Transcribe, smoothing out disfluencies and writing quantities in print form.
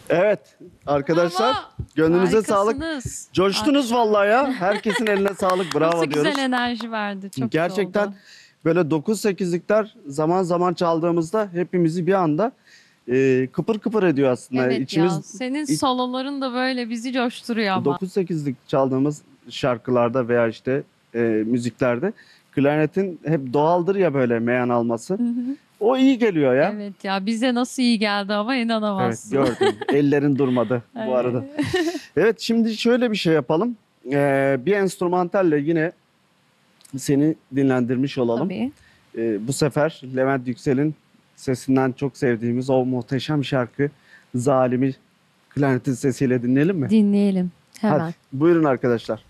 Evet arkadaşlar, Bravo. gönlünüze sağlık. Harikasınız. Coştunuz vallahi ya. Herkesin eline sağlık. Bravo Nasıl diyoruz. güzel enerji verdi. Çok güzel Gerçekten oldu. böyle 9-8'likler zaman zaman çaldığımızda hepimizi bir anda kıpır kıpır ediyor aslında. Evet İçimiz ya. Senin soloların da böyle bizi coşturuyor ama. 9-8'lik çaldığımız şarkılarda veya işte müziklerde klarnetin hep doğaldır ya böyle meyan alması. Hı hı. O iyi geliyor ya. Evet ya, bize nasıl iyi geldi ama Evet, inanamazsın. gördüm. Ellerin durmadı bu arada. Evet, şimdi şöyle bir şey yapalım. Bir enstrümantalle yine seni dinlendirmiş olalım. Tabii. Bu sefer Levent Yüksel'in sesinden çok sevdiğimiz o muhteşem şarkı Zalimi klarnetin sesiyle dinleyelim mi? Dinleyelim hemen. Hadi buyurun arkadaşlar.